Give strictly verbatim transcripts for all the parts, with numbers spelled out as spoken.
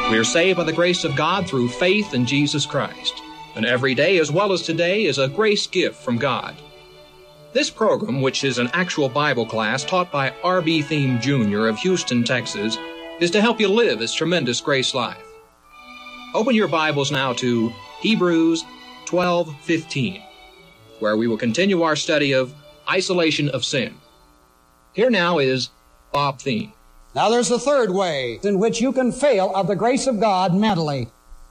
We are saved by the grace of God through faith in Jesus Christ. And every day, as well as today, is a grace gift from God. This program, which is an actual Bible class taught by R B Thiem Junior of Houston, Texas, is to help you live this tremendous grace life. Open your Bibles now to Hebrews twelve fifteen, where we will continue our study of isolation of sin. Here now is Bob Thiem. Now there's a third way in which you can fail of the grace of God mentally.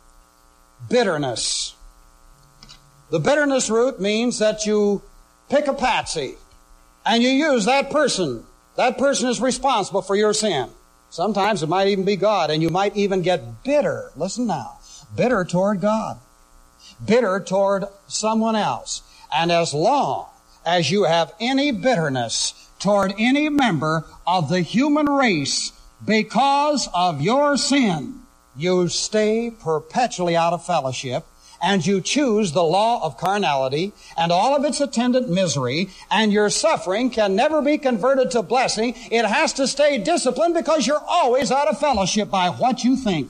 Bitterness. The bitterness root means that you pick a patsy and you use that person. That person is responsible for your sin. Sometimes it might even be God, and you might even get bitter. Listen now. Bitter toward God. Bitter toward someone else. And as long as you have any bitterness toward any member of the human race because of your sin, you stay perpetually out of fellowship, and you choose the law of carnality and all of its attendant misery, and your suffering can never be converted to blessing. It has to stay disciplined because you're always out of fellowship by what you think.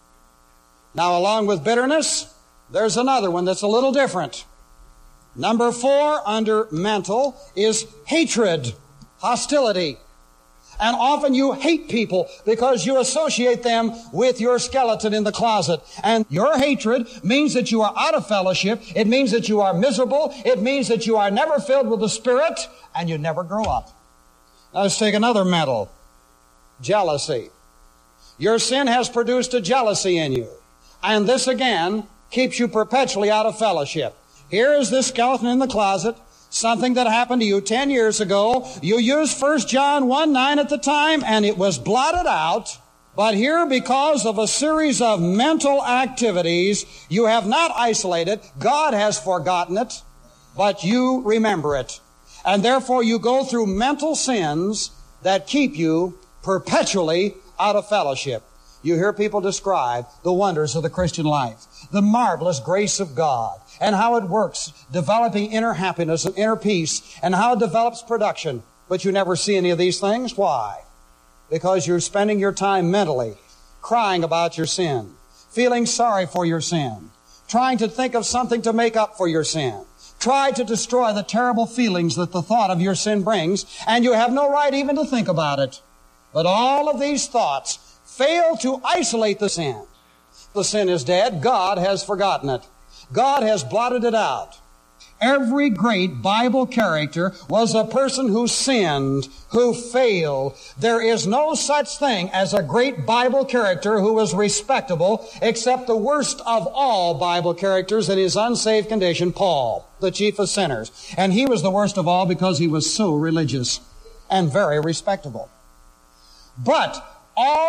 Now, along with bitterness, there's another one that's a little different. Number four under mental is hatred, hostility. And often you hate people because you associate them with your skeleton in the closet. And your hatred means that you are out of fellowship. It means that you are miserable. It means that you are never filled with the Spirit, and you never grow up. Now let's take another mental. Jealousy. Your sin has produced a jealousy in you. And this again keeps you perpetually out of fellowship. Here is this skeleton in the closet. Something that happened to you ten years ago. You used First John one nine at the time, and it was blotted out. But here, because of a series of mental activities, you have not isolated. God has forgotten it, but you remember it. And therefore, you go through mental sins that keep you perpetually out of fellowship. You hear people describe the wonders of the Christian life, the marvelous grace of God, and how it works, developing inner happiness and inner peace, and how it develops production. But you never see any of these things. Why? Because you're spending your time mentally crying about your sin, feeling sorry for your sin, trying to think of something to make up for your sin, try to destroy the terrible feelings that the thought of your sin brings, and you have no right even to think about it. But all of these thoughts fail to isolate the sin. The sin is dead. God has forgotten it. God has blotted it out. Every great Bible character was a person who sinned, who failed. There is no such thing as a great Bible character who was respectable, except the worst of all Bible characters in his unsaved condition, Paul, the chief of sinners. And he was the worst of all because he was so religious and very respectable. But all